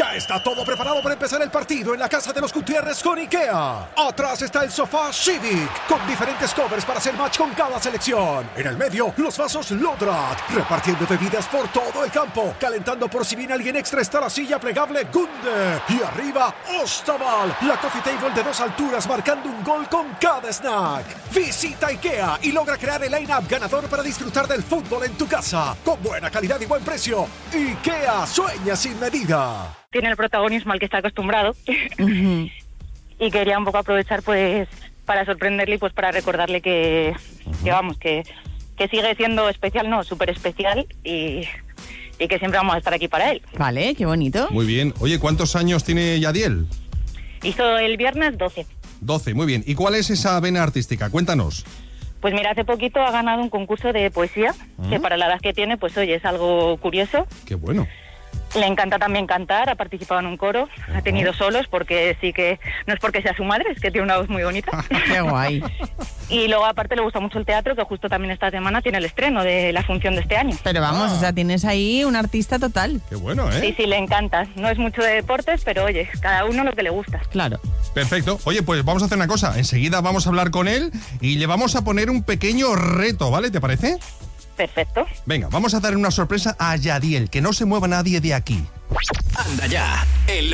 Ya está todo preparado para empezar el partido en la casa de los Gutiérrez con IKEA. Atrás está el sofá Civic, con diferentes covers para hacer match con cada selección. En el medio, los vasos Lodrat, repartiendo bebidas por todo el campo. Calentando por si viene alguien extra está la silla plegable Gunde. Y arriba, Ostaval, la coffee table de 2 alturas marcando un gol con cada snack. Visita IKEA y logra crear el line-up ganador para disfrutar del fútbol en tu casa. Con buena calidad y buen precio. IKEA, sueña sin medida. Tiene el protagonismo al que está acostumbrado. Y quería un poco aprovechar pues para sorprenderle y pues para recordarle que sigue siendo especial, no, súper especial y que siempre vamos a estar aquí para él. Vale, qué bonito. Muy bien. Oye, ¿cuántos años tiene Yadiel? Hizo el viernes 12. 12, muy bien. ¿Y cuál es esa vena artística? Cuéntanos. Pues mira, hace poquito ha ganado un concurso de poesía, que para la edad que tiene, pues oye, es algo curioso. Qué bueno. Le encanta también cantar, ha participado en un coro, ha tenido solos, porque sí que no es porque sea su madre, es que tiene una voz muy bonita. Qué guay. Y luego aparte le gusta mucho el teatro, que justo también esta semana tiene el estreno de la función de este año. Pero vamos, o sea, tienes ahí un artista total. Qué bueno, ¿eh? Sí, le encanta. No es mucho de deportes, pero oye, cada uno lo que le gusta. Claro. Perfecto. Oye, pues vamos a hacer una cosa. Enseguida vamos a hablar con él y le vamos a poner un pequeño reto, ¿vale? ¿Te parece? Perfecto. Venga, vamos a dar una sorpresa a Yadiel, que no se mueva nadie de aquí. Anda ya, el